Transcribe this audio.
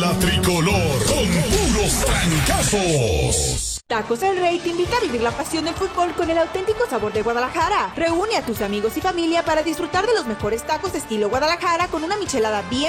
La Tricolor, con puros trancazos. Tacos El Rey te invita a vivir la pasión del fútbol con el auténtico sabor de Guadalajara. Reúne a tus amigos y familia para disfrutar de los mejores tacos de estilo Guadalajara con una michelada bien